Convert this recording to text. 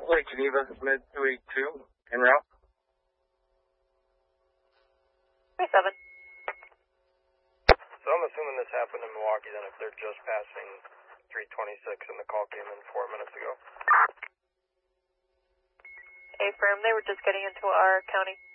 Lake Geneva, Med 282, en route. 37. So I'm assuming this happened in Milwaukee then if they're just passing 326 and the call came in 4 minutes ago. Affirm, they were just getting into our county.